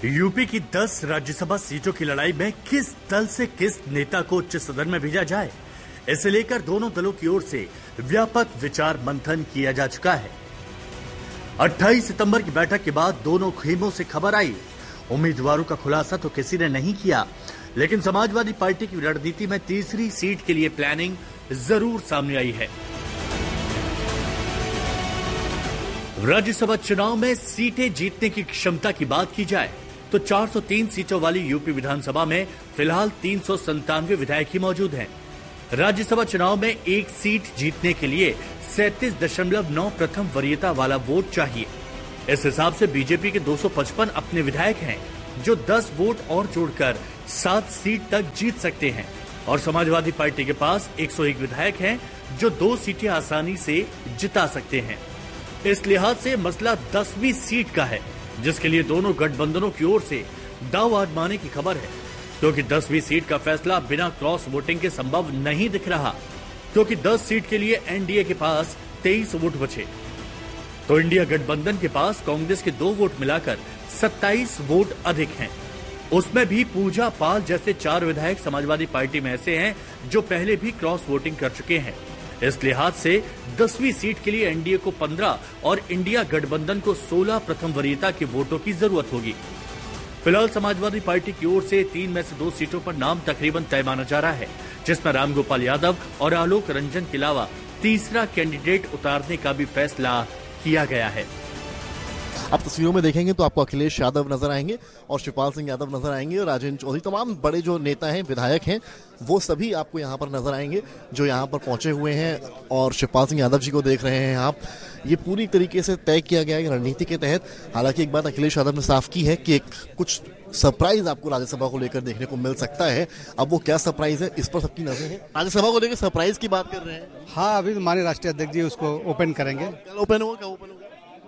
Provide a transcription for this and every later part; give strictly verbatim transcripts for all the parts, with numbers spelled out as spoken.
UP की दस राज्यसभा सीटों की लड़ाई में किस दल से किस नेता को उच्च सदन में भेजा जाए, इसे लेकर दोनों दलों की ओर से व्यापक विचार मंथन किया जा चुका है। अट्ठाईस सितंबर की बैठक के बाद दोनों खेमों से खबर आई। उम्मीदवारों का खुलासा तो किसी ने नहीं किया, लेकिन समाजवादी पार्टी की रणनीति में तीसरी सीट के लिए प्लानिंग जरूर सामने आई है। राज्यसभा चुनाव में सीटें जीतने की क्षमता की बात की जाए तो चार सौ तीन सीटों वाली यूपी विधानसभा में फिलहाल तीन सौ संतानवे विधायक ही मौजूद हैं। राज्यसभा चुनाव में एक सीट जीतने के लिए सैंतीस दशमलव नौ प्रथम वरीयता वाला वोट चाहिए। इस हिसाब से बीजेपी के दो सौ पचपन अपने विधायक हैं, जो दस वोट और जोड़कर सात सीट तक जीत सकते हैं, और समाजवादी पार्टी के पास एक सौ एक विधायक हैं, जो दो सीटें आसानी से जिता सकते हैं। इस लिहाज से मसला दसवीं सीट का है, जिसके लिए दोनों गठबंधनों की ओर से दांव आजमाने की खबर है, क्योंकि दसवीं सीट का फैसला बिना क्रॉस वोटिंग के संभव नहीं दिख रहा, क्योंकि दस सीट के लिए एनडीए के पास तेईस वोट बचे, तो इंडिया गठबंधन के पास कांग्रेस के दो वोट मिलाकर सत्ताईस वोट अधिक हैं। उसमें भी पूजा पाल जैसे चार विधायक समाजवादी पार्टी में ऐसे हैं जो पहले भी क्रॉस वोटिंग कर चुके हैं। इस लिहाज से दसवीं सीट के लिए एनडीए को पंद्रह और इंडिया गठबंधन को सोलह प्रथम वरीयता के वोटों की जरूरत होगी। फिलहाल समाजवादी पार्टी की ओर से तीन में से दो सीटों पर नाम तकरीबन तय माना जा रहा है, जिसमें रामगोपाल यादव और आलोक रंजन के अलावा तीसरा कैंडिडेट उतारने का भी फैसला किया गया है। आप तस्वीरों में देखेंगे तो आपको अखिलेश यादव नजर आएंगे और शिवपाल सिंह यादव नजर आएंगे और राजेंद्र चौधरी, तमाम बड़े जो नेता हैं, विधायक हैं, वो सभी आपको यहाँ पर नजर आएंगे जो यहाँ पर पहुंचे हुए हैं। और शिवपाल सिंह यादव जी को देख रहे हैं आप। ये पूरी तरीके से तय किया गया है रणनीति के तहत। हालांकि एक बात अखिलेश यादव ने साफ की है कि एक कुछ सरप्राइज आपको राज्यसभा को लेकर देखने को मिल सकता है। अब वो क्या सरप्राइज है, इस पर सबकी नजर है। राज्यसभा को लेकर सरप्राइज की बात कर रहे हैं। हाँ, अभी माननीय राष्ट्रीय अध्यक्ष जी उसको ओपन करेंगे। ओपन होगा क्या? ओपन होगा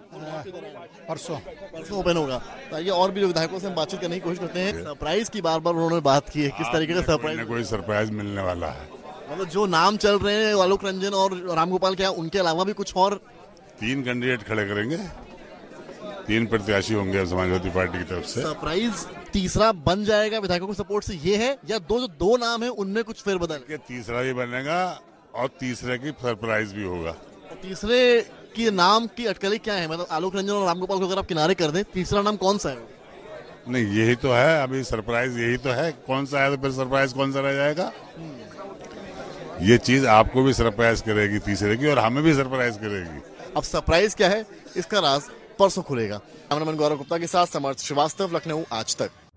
परसों परसों ओपन होगा। ये और भी विधायकों से हम बातचीत करने की कोशिश करते हैं। सरप्राइज की बार बार उन्होंने बात की है, किस तरीके का सरप्राइज? कोई सरप्राइज मिलने वाला है। मतलब जो नाम चल रहे हैं आलोक रंजन और रामगोपाल, क्या उनके अलावा भी कुछ और? तीन कैंडिडेट खड़े करेंगे, तीन प्रत्याशी होंगे समाजवादी पार्टी की तरफ से। सरप्राइज तीसरा बन जाएगा विधायकों के सपोर्ट से, ये है या दो जो दो नाम है उनमें कुछ फेरबदल? तीसरा भी बनेगा और तीसरे की सरप्राइज भी होगा। तीसरे की नाम की अटकलें क्या है? मतलब आलोक रंजन और रामगोपाल को अगर आप किनारे कर दें, तीसरा नाम कौन सा है? नहीं, यही तो है अभी सरप्राइज, यही तो है। कौन सा है तो फिर सरप्राइज कौन सा रह जाएगा? ये चीज आपको भी सरप्राइज करेगी तीसरे की, और हमें भी सरप्राइज करेगी। अब सरप्राइज क्या है, इसका राज परसों खुलेगा। कैमरामैन गौरव गुप्ता के साथ समर्थ श्रीवास्तव, लखनऊ, आज तक।